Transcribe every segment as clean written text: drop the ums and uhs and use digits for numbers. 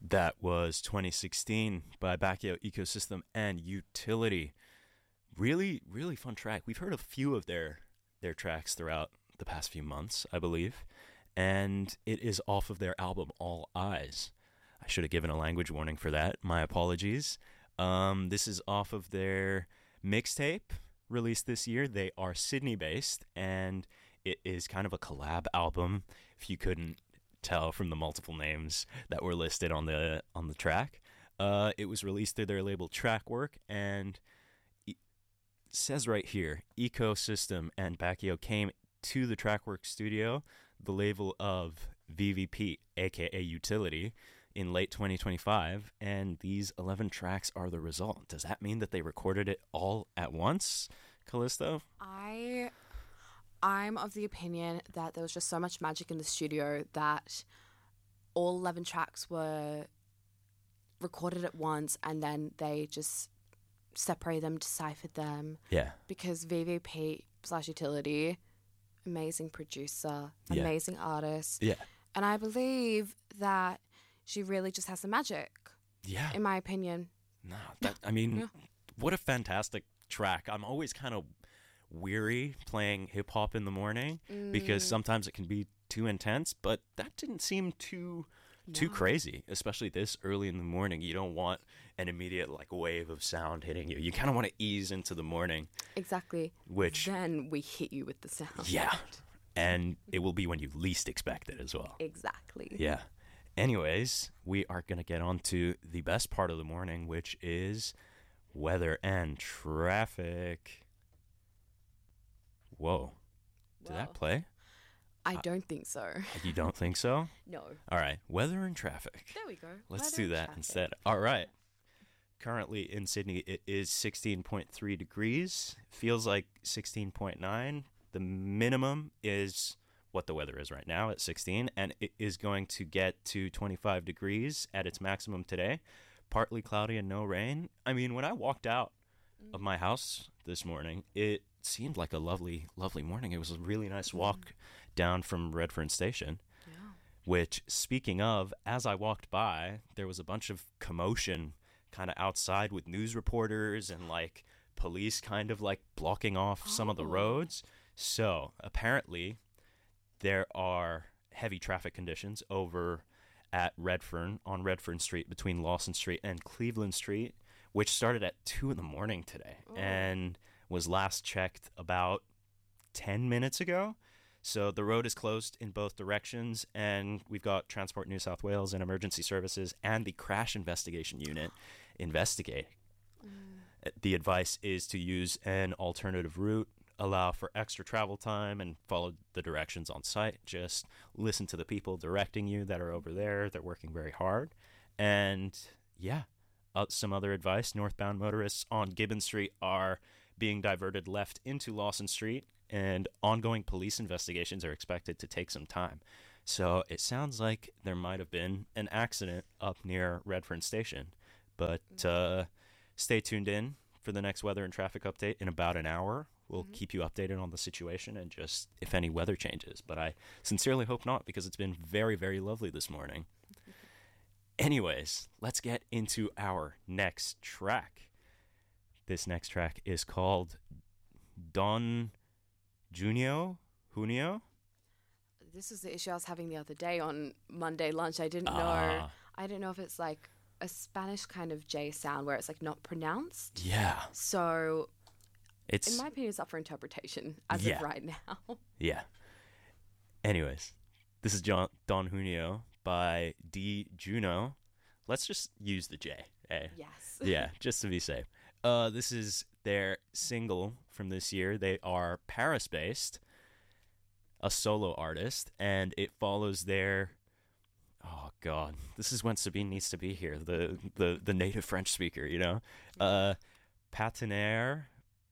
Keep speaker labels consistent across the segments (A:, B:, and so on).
A: That was 2016 by Bacchio Ecosystem and Utility. Really, really fun track. We've heard a few of their tracks throughout the past few months, I believe, and it is off of their album All Eyes. I should have given a language warning for that. My apologies. This is off of their mixtape released this year. They are Sydney-based, and it is kind of a collab album, if you couldn't tell from the multiple names that were listed on the track. It was released through their label Trackwork, and it says right here, Ecosystem and Bacchio came to the Trackwork studio, the label of VVP, aka Utility, in late 2025, and these 11 tracks are the result. Does that mean that they recorded it all at once, Callisto?
B: I'm of the opinion that there was just so much magic in the studio that all 11 tracks were recorded at once and then they just separated them, deciphered them.
A: Yeah.
B: Because VVP/Utility, amazing producer, amazing artist.
A: Yeah.
B: And I believe that she really just has the magic.
A: Yeah.
B: In my opinion.
A: No, what a fantastic track. I'm always kind of weary playing hip hop in the morning because sometimes it can be too intense, but that didn't seem too crazy, especially this early in the morning. You don't want an immediate wave of sound hitting you. You kind of want to ease into the morning.
B: Exactly.
A: Which
B: then we hit you with the sound.
A: Yeah. And it will be when you least expect it as well.
B: Exactly.
A: Yeah. Anyways, we are going to get on to the best part of the morning, which is weather and traffic. Whoa. Did that play?
B: I don't think so.
A: You don't think so?
B: No.
A: All right. Weather and traffic.
B: There we go.
A: Let's do that instead. All right. Currently in Sydney, it is 16.3 degrees. Feels like 16.9. The minimum is what the weather is right now at 16, and it is going to get to 25 degrees at its maximum today. Partly cloudy and no rain. I mean, when I walked out of my house this morning, it seemed like a lovely, lovely morning. It was a really nice walk down from Redfern Station.
B: Yeah.
A: Which, speaking of, as I walked by, there was a bunch of commotion kind of outside with news reporters and police kind of blocking off some of the roads. So apparently there are heavy traffic conditions over at Redfern, on Redfern Street, between Lawson Street and Cleveland Street, which started at 2 in the morning today and was last checked about 10 minutes ago. So the road is closed in both directions, and we've got Transport New South Wales and Emergency Services and the Crash Investigation Unit investigating. The advice is to use an alternative route, allow for extra travel time, and follow the directions on site. Just listen to the people directing you that are over there. They're working very hard. And some other advice. Northbound motorists on Gibbon Street are being diverted left into Lawson Street, and ongoing police investigations are expected to take some time. So it sounds like there might have been an accident up near Redfern Station. But stay tuned in for the next weather and traffic update in about an hour. We'll keep you updated on the situation and just if any weather changes. But I sincerely hope not, because it's been very, very lovely this morning. Anyways, let's get into our next track. This next track is called Don Junio.
B: This is the issue I was having the other day on Monday lunch. I didn't know if it's a Spanish kind of J sound where it's not pronounced. Yeah. So in my opinion, it's up for interpretation as of right now.
A: Yeah. Anyways, this is Don Junio by D. Juno. Let's just use the J. Eh?
B: Yes.
A: Yeah, just to be safe. This is their single from this year. They are Paris-based, a solo artist, and it follows their... Oh, God. This is when Sabine needs to be here, the native French speaker, Partenaire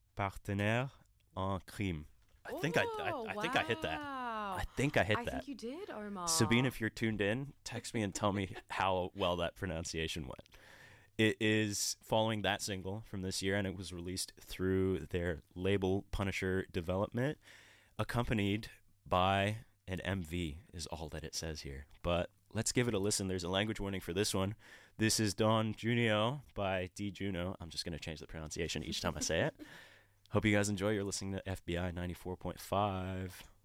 A: en crime. I think I hit that. I think I hit that.
B: I think you did, Omar.
A: Sabine, if you're tuned in, text me and tell me how well that pronunciation went. It is following that single from this year, and it was released through their label Punisher Development, accompanied by an MV is all that it says here. But let's give it a listen. There's a language warning for this one. This is Don Junio by D. Juno. I'm just going to change the pronunciation each time I say it. Hope you guys enjoy. You're listening to FBI 94.5.